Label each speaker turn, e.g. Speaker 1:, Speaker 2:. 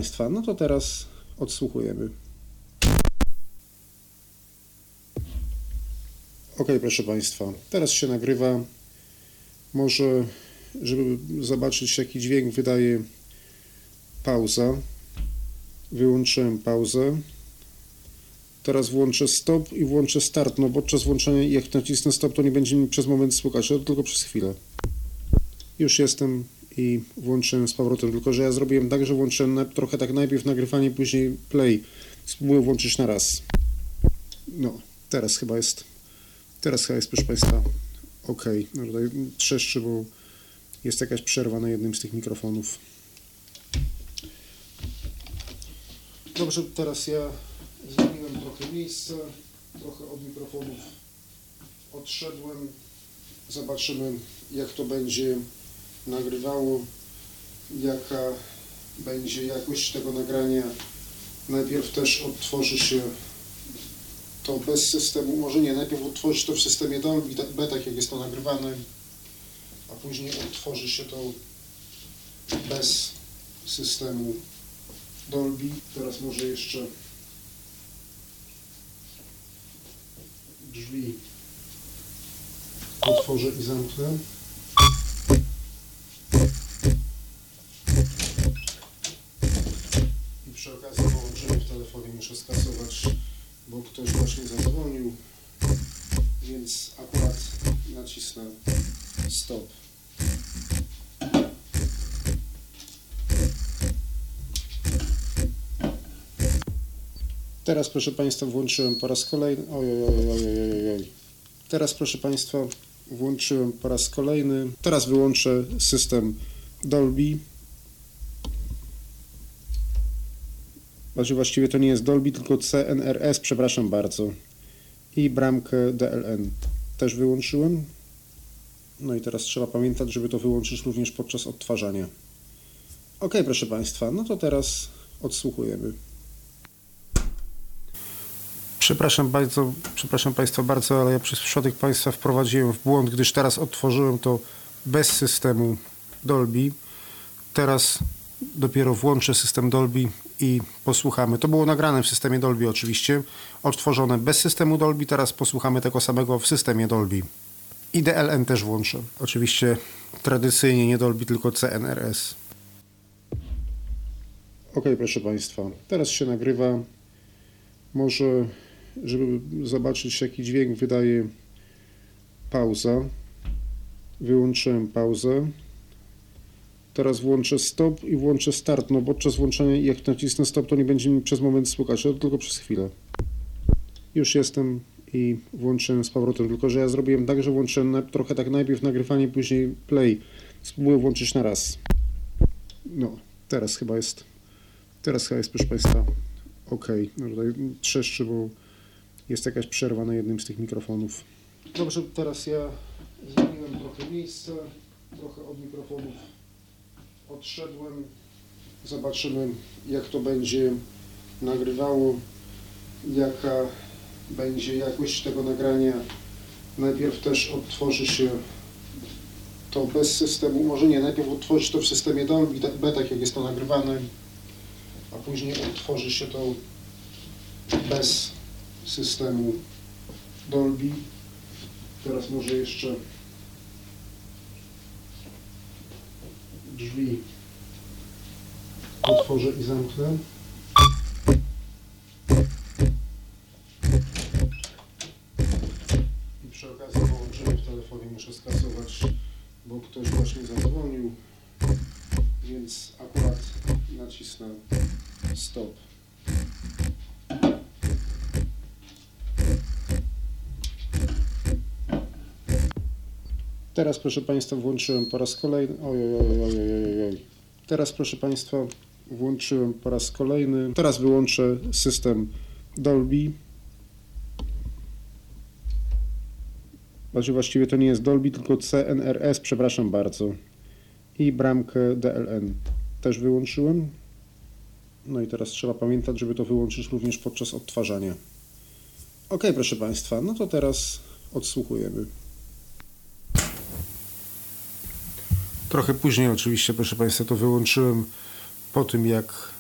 Speaker 1: Państwa, no to teraz odsłuchujemy. Ok, proszę Państwa, teraz się nagrywa. Może, żeby zobaczyć, jaki dźwięk wydaje pauza. Wyłączyłem pauzę. Teraz włączę stop i włączę start, no podczas włączenia, jak nacisnę stop, to nie będzie mi przez moment słychać, ale tylko przez chwilę. Już jestem i włączyłem z powrotem, tylko że ja zrobiłem tak, że włączyłem trochę tak najpierw nagrywanie, później play. Spróbuję włączyć na raz. No, teraz chyba jest, proszę Państwa, ok. No tutaj trzeszczy, bo jest jakaś przerwa na jednym z tych mikrofonów. Dobrze, teraz ja zmieniłem trochę miejsce, trochę od mikrofonów odszedłem. Zobaczymy, jak to będzie nagrywało, jaka będzie jakość tego nagrania. Najpierw też odtworzy się to bez systemu, może nie, najpierw odtworzyć to w systemie Dolby, tak jak jest to nagrywane, a później odtworzy się to bez systemu Dolby. Teraz może jeszcze drzwi otworzę i zamknę. I przy okazji połączenie w telefonie muszę skasować, bo ktoś właśnie zadzwonił, więc akurat nacisnę stop. Teraz, proszę Państwa, włączyłem po raz kolejny. Teraz, proszę Państwa, włączyłem po raz kolejny. Teraz wyłączę system Dolby. Właściwie to nie jest Dolby, tylko CNRS, przepraszam bardzo. I bramkę DLN też wyłączyłem. No i teraz trzeba pamiętać, żeby to wyłączyć również podczas odtwarzania. Ok, proszę Państwa, no to teraz odsłuchujemy. Przepraszam Państwa bardzo, ale ja przez przypadek Państwa wprowadziłem w błąd, gdyż teraz odtworzyłem to bez systemu Dolby. Teraz dopiero włączę system Dolby i posłuchamy. To było nagrane w systemie Dolby oczywiście, odtworzone bez systemu Dolby, teraz posłuchamy tego samego w systemie Dolby. I DLN też włączę. Oczywiście tradycyjnie nie Dolby, tylko CNRS. Ok, proszę Państwa, teraz się nagrywa. Może, żeby zobaczyć, jaki dźwięk wydaje pauza. Wyłączyłem pauzę. Teraz włączę stop i włączę start, no podczas włączenia, jak nacisnę stop, to nie będzie mi przez moment słychać, ale tylko przez chwilę. Już jestem i włączyłem z powrotem, tylko że ja zrobiłem tak, że włączyłem trochę tak najpierw nagrywanie, później play. Spróbuję włączyć na raz. No, teraz chyba jest, proszę Państwa, ok. No tutaj trzeszczy, bo jest jakaś przerwa na jednym z tych mikrofonów. Dobrze, teraz ja zmieniłem trochę miejsce, trochę od mikrofonów odszedłem. Zobaczymy, jak to będzie nagrywało, jaka będzie jakość tego nagrania. Najpierw też odtworzy się to bez systemu, może nie, najpierw odtworzyć to w systemie Dolby, tak jak jest to nagrywane, a później odtworzy się to bez systemu Dolby. Teraz może jeszcze drzwi otworzę i zamknę. I przy okazji połączenie w telefonie muszę skasować, bo ktoś właśnie zadzwonił, więc akurat nacisnę stop. Teraz, proszę Państwa, włączyłem po raz kolejny. Teraz, proszę Państwa, włączyłem po raz kolejny. Teraz wyłączę system Dolby. Właściwie to nie jest Dolby, tylko CNRS, przepraszam bardzo. I bramkę DLN też wyłączyłem. No i teraz trzeba pamiętać, żeby to wyłączyć również podczas odtwarzania. Ok, proszę Państwa, no to teraz odsłuchujemy. Trochę później oczywiście, proszę Państwa, to wyłączyłem po tym, jak